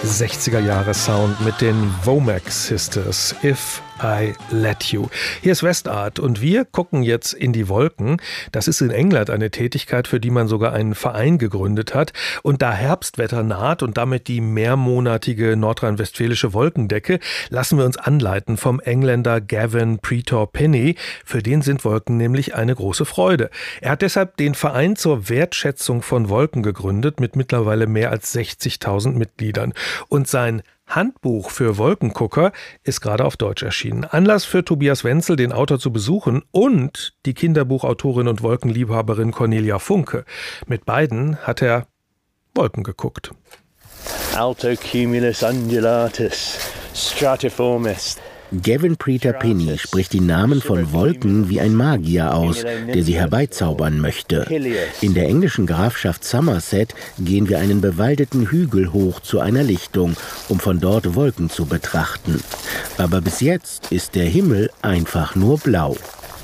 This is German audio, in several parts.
60er-Jahre-Sound mit den Womack Sisters, If I Let You. Hier ist Westart und wir gucken jetzt in die Wolken. Das ist in England eine Tätigkeit, für die man sogar einen Verein gegründet hat. Und da Herbstwetter naht und damit die mehrmonatige nordrhein-westfälische Wolkendecke, lassen wir uns anleiten vom Engländer Gavin Pretor-Pinney. Für den sind Wolken nämlich eine große Freude. Er hat deshalb den Verein zur Wertschätzung von Wolken gegründet mit mittlerweile mehr als 60.000 Mitgliedern. Und sein Handbuch für Wolkengucker ist gerade auf Deutsch erschienen. Anlass für Tobias Wenzel, den Autor zu besuchen, und die Kinderbuchautorin und Wolkenliebhaberin Cornelia Funke. Mit beiden hat er Wolken geguckt. Altocumulus undulatus, stratiformis. Gavin Pretor-Pinney spricht die Namen von Wolken wie ein Magier aus, der sie herbeizaubern möchte. In der englischen Grafschaft Somerset gehen wir einen bewaldeten Hügel hoch zu einer Lichtung, um von dort Wolken zu betrachten. Aber bis jetzt ist der Himmel einfach nur blau.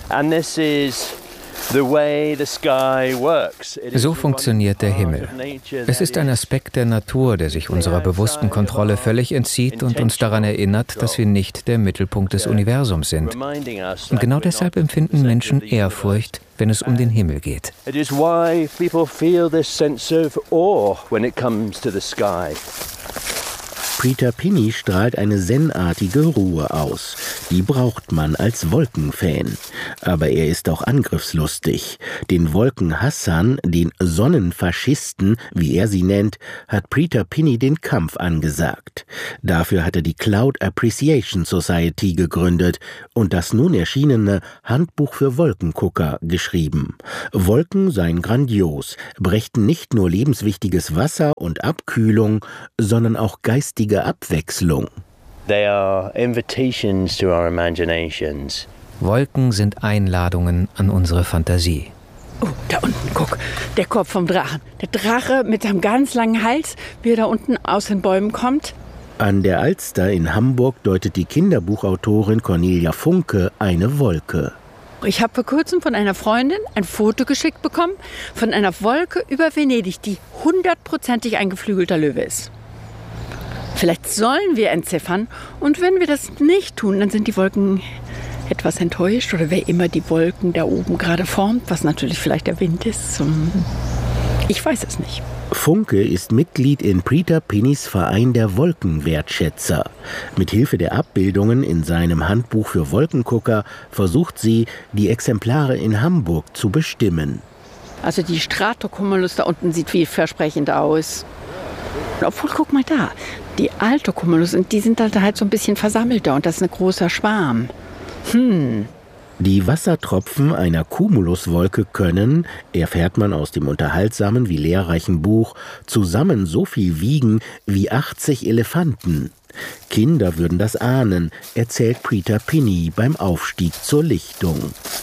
So funktioniert der Himmel. Es ist ein Aspekt der Natur, der sich unserer bewussten Kontrolle völlig entzieht und uns daran erinnert, dass wir nicht der Mittelpunkt des Universums sind. Und genau deshalb empfinden Menschen Ehrfurcht, wenn es um den Himmel geht. Pretor-Pinney strahlt eine zen-artige Ruhe aus. Die braucht man als Wolkenfan. Aber er ist auch angriffslustig. Den Wolkenhassern, den Sonnenfaschisten, wie er sie nennt, hat Pretor-Pinney den Kampf angesagt. Dafür hat er die Cloud Appreciation Society gegründet und das nun erschienene Handbuch für Wolkengucker geschrieben. Wolken seien grandios, brächten nicht nur lebenswichtiges Wasser und Abkühlung, sondern auch geistige Abwechslung. They are invitations to our imaginations. Wolken sind Einladungen an unsere Fantasie. Oh, da unten, guck, der Kopf vom Drachen. Der Drache mit seinem ganz langen Hals, wie er da unten aus den Bäumen kommt. An der Alster in Hamburg deutet die Kinderbuchautorin Cornelia Funke eine Wolke. Ich habe vor kurzem von einer Freundin ein Foto geschickt bekommen von einer Wolke über Venedig, die 100%ig ein geflügelter Löwe ist. Vielleicht sollen wir entziffern, und wenn wir das nicht tun, dann sind die Wolken etwas enttäuscht, oder wer immer die Wolken da oben gerade formt, was natürlich vielleicht der Wind ist. Ich weiß es nicht. Funke ist Mitglied in Pretor-Pinneys Verein der Wolkenwertschätzer. Mit Hilfe der Abbildungen in seinem Handbuch für Wolkengucker versucht sie, die Exemplare in Hamburg zu bestimmen. Also die Stratocumulus da unten sieht vielversprechend aus. Obwohl, guck mal da, die Altocumulus, die sind halt so ein bisschen versammelter und das ist ein großer Schwarm. Die Wassertropfen einer Cumuluswolke können, erfährt man aus dem unterhaltsamen wie lehrreichen Buch, zusammen so viel wiegen wie 80 Elefanten. Kinder würden das ahnen, erzählt Pretor-Pinney beim Aufstieg zur Lichtung.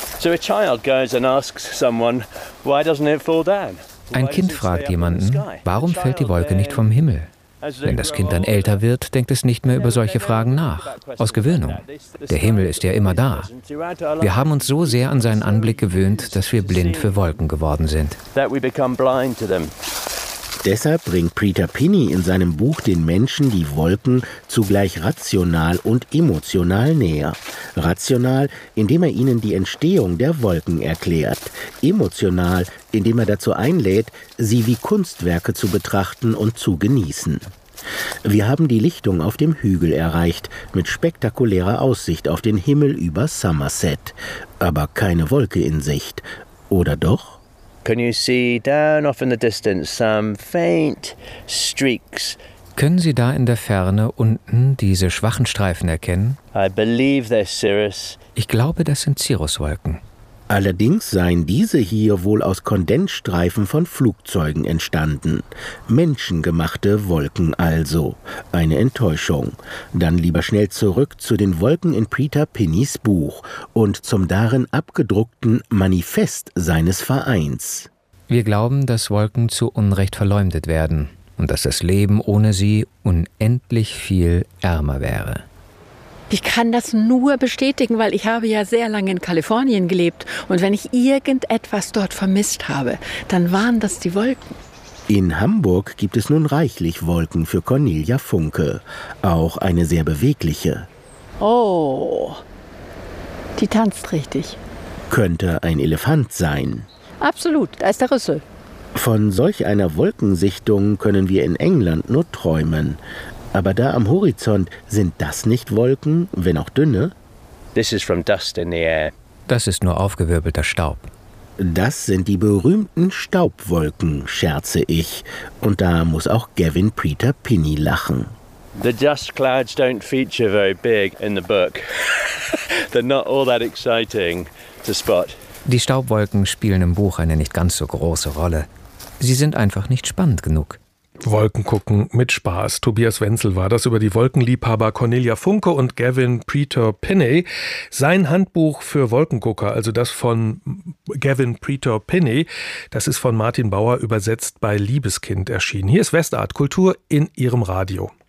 Ein Kind fragt jemanden, warum fällt die Wolke nicht vom Himmel? Wenn das Kind dann älter wird, denkt es nicht mehr über solche Fragen nach, aus Gewöhnung. Der Himmel ist ja immer da. Wir haben uns so sehr an seinen Anblick gewöhnt, dass wir blind für Wolken geworden sind. Deshalb bringt Pretor-Pinney in seinem Buch den Menschen die Wolken zugleich rational und emotional näher. Rational, indem er ihnen die Entstehung der Wolken erklärt. Emotional, indem er dazu einlädt, sie wie Kunstwerke zu betrachten und zu genießen. Wir haben die Lichtung auf dem Hügel erreicht, mit spektakulärer Aussicht auf den Himmel über Somerset. Aber keine Wolke in Sicht. Oder doch? Can you see down off in the distance some faint streaks? Können Sie da in der Ferne unten diese schwachen Streifen erkennen? I believe they're cirrus. Ich glaube, das sind Cirruswolken. Allerdings seien diese hier wohl aus Kondensstreifen von Flugzeugen entstanden. Menschengemachte Wolken also. Eine Enttäuschung. Dann lieber schnell zurück zu den Wolken in Pretor-Pinneys Buch und zum darin abgedruckten Manifest seines Vereins. Wir glauben, dass Wolken zu Unrecht verleumdet werden und dass das Leben ohne sie unendlich viel ärmer wäre. Ich kann das nur bestätigen, weil ich habe ja sehr lange in Kalifornien gelebt. Und wenn ich irgendetwas dort vermisst habe, dann waren das die Wolken. In Hamburg gibt es nun reichlich Wolken für Cornelia Funke, auch eine sehr bewegliche. Oh, die tanzt richtig. Könnte ein Elefant sein. Absolut, da ist der Rüssel. Von solch einer Wolkensichtung können wir in England nur träumen. Aber da am Horizont, sind das nicht Wolken, wenn auch dünne? This is from dust in the air. Das ist nur aufgewirbelter Staub. Das sind die berühmten Staubwolken, scherze ich. Und da muss auch Gavin Peter Pinney lachen. The dust clouds don't feature very big in the book. They're not all that exciting to spot. Die Staubwolken spielen im Buch eine nicht ganz so große Rolle. Sie sind einfach nicht spannend genug. Wolken gucken mit Spaß. Tobias Wenzel war das über die Wolkenliebhaber Cornelia Funke und Gavin Peter Pinney. Sein Handbuch für Wolkengucker, also das von Gavin Peter Pinney, das ist von Martin Bauer übersetzt bei Liebeskind erschienen. Hier ist Westart Kultur in Ihrem Radio.